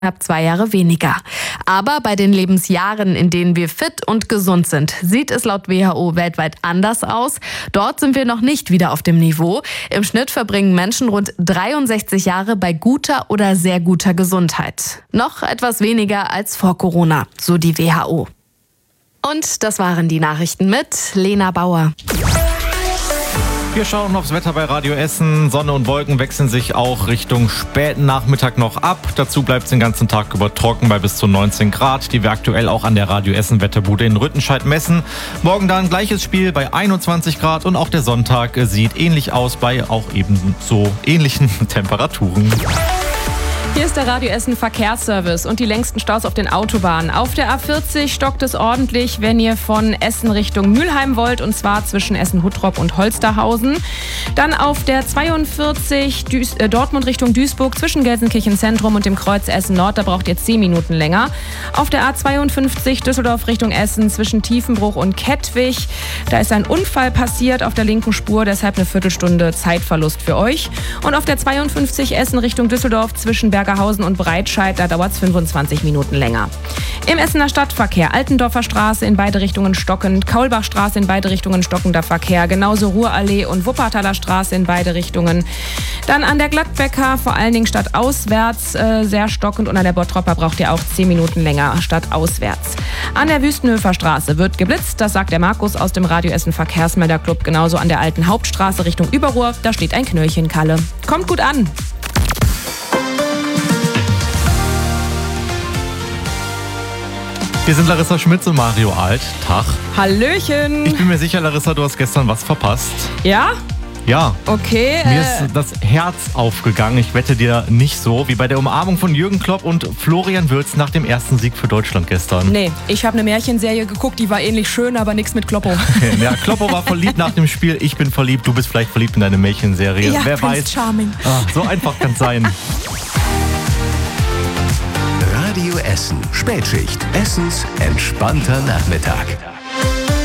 knapp 2 Jahre weniger. Aber bei den Lebensjahren, in denen wir fit und gesund sind, sieht es laut WHO weltweit anders aus. Dort sind wir noch nicht wieder auf dem Niveau. Im Schnitt verbringen Menschen rund 63 Jahre bei guter oder sehr guter Gesundheit. Noch etwas weniger als vor Corona, so die WHO. Und das waren die Nachrichten mit Lena Bauer. Wir schauen aufs Wetter bei Radio Essen. Sonne und Wolken wechseln sich auch Richtung späten Nachmittag noch ab. Dazu bleibt es den ganzen Tag über trocken bei bis zu 19 Grad, die wir aktuell auch an der Radio Essen Wetterbude in Rüttenscheid messen. Morgen dann gleiches Spiel bei 21 Grad und auch der Sonntag sieht ähnlich aus bei auch eben so ähnlichen Temperaturen. Hier ist der Radio Essen Verkehrsservice und die längsten Staus auf den Autobahnen. Auf der A40 stockt es ordentlich, wenn ihr von Essen Richtung Mülheim wollt, und zwar zwischen Essen-Huttrop und Holsterhausen. Dann auf der 42 Dortmund Richtung Duisburg zwischen Gelsenkirchen Zentrum und dem Kreuz Essen Nord, da braucht ihr 10 Minuten länger. Auf der A52 Düsseldorf Richtung Essen zwischen Tiefenbruch und Kettwig, da ist ein Unfall passiert auf der linken Spur, deshalb eine Viertelstunde Zeitverlust für euch. Und auf der 52 Essen Richtung Düsseldorf zwischen Bergerhausen und Breitscheid, da dauert es 25 Minuten länger. Im Essener Stadtverkehr Altendorfer Straße in beide Richtungen stockend, Kaulbachstraße in beide Richtungen stockender Verkehr, genauso Ruhrallee und Wuppertaler Straße in beide Richtungen. Dann an der Gladbecker vor allen Dingen stadtauswärts sehr stockend und an der Bottropper braucht ihr auch 10 Minuten länger stadtauswärts. An der Wüstenhöfer Straße wird geblitzt, das sagt der Markus aus dem Radio Essen Verkehrsmelderclub. Genauso an der alten Hauptstraße Richtung Überruhr, da steht ein Knöllchen Kalle. Kommt gut an! Wir sind Larissa Schmitz und Mario Alt. Tag. Hallöchen! Ich bin mir sicher, Larissa, du hast gestern was verpasst. Ja? Ja. Okay. Mir ist das Herz aufgegangen. Ich wette dir nicht so, wie bei der Umarmung von Jürgen Klopp und Florian Wirtz nach dem ersten Sieg für Deutschland gestern. Nee, ich habe eine Märchenserie geguckt, die war ähnlich schön, aber nichts mit Kloppo. Okay, ja, Kloppo war verliebt nach dem Spiel. Ich bin verliebt. Du bist vielleicht verliebt in deine Märchenserie. Ja, wer Prince weiß. Charming. So einfach kann es sein. Radio Essen. Spätschicht. Essens entspannter Nachmittag.